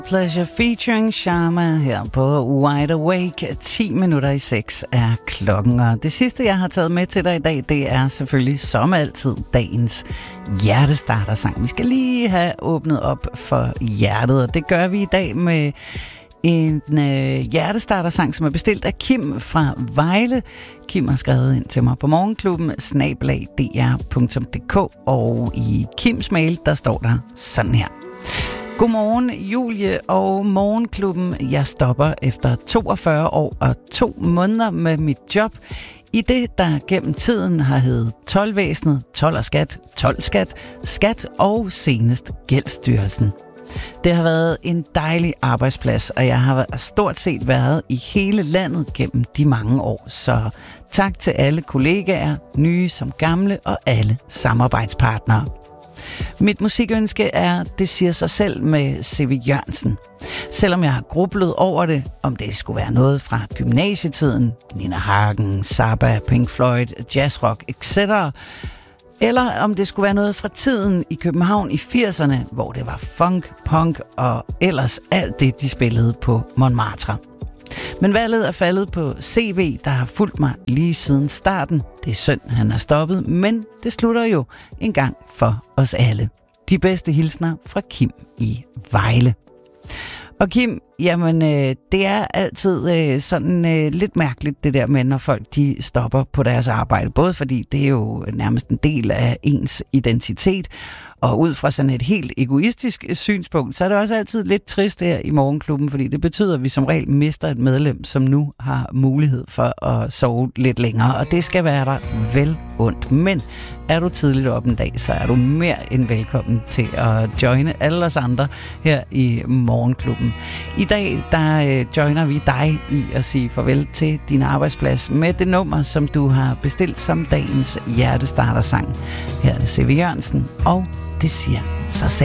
Pleasure featuring Sharma her på Wide Awake. 10 minutter i 6 er klokken, og det sidste, jeg har taget med til dig i dag, det er selvfølgelig som altid dagens hjertestartersang. Vi skal lige have åbnet op for hjertet, og det gør vi i dag med en hjertestartersang, som er bestilt af Kim fra Vejle. Kim har skrevet ind til mig på morgenklubben @dr.dk, og i Kims mail, der står der sådan her. Godmorgen, Julie og Morgenklubben. Jeg stopper efter 42 år og 2 måneder med mit job i det, der gennem tiden har heddet Toldvæsenet, Told og Skat, Toldskat, Skat og senest Gældsstyrelsen. Det har været en dejlig arbejdsplads, og jeg har stort set været i hele landet gennem de mange år. Så tak til alle kollegaer, nye som gamle og alle samarbejdspartnere. Mit musikønske er Det siger sig selv med C.V. Jørgensen. Selvom jeg har grublet over det, om det skulle være noget fra gymnasietiden, Nina Hagen, Zappa, Pink Floyd, jazzrock, etc., eller om det skulle være noget fra tiden i København i 80'erne, hvor det var funk, punk og ellers alt det, de spillede på Montmartre. Men valget er faldet på CV, der har fulgt mig lige siden starten. Det er synd, han er stoppet, men det slutter jo en gang for os alle. De bedste hilsner fra Kim i Vejle. Og Kim, jamen det er altid sådan lidt mærkeligt det der med, når folk de stopper på deres arbejde. Både fordi det er jo nærmest en del af ens identitet, og ud fra sådan et helt egoistisk synspunkt, så er det også altid lidt trist her i Morgenklubben, fordi det betyder, at vi som regel mister et medlem, som nu har mulighed for at sove lidt længere, og det skal være der vel ondt. Men er du tidligt op en dag, så er du mere end velkommen til at joine alle os andre her i Morgenklubben. I dag, der joiner vi dig i at sige farvel til din arbejdsplads med det nummer, som du har bestilt som dagens hjertestartersang. Her er det C.V. Jørgensen, og det siger sig selv.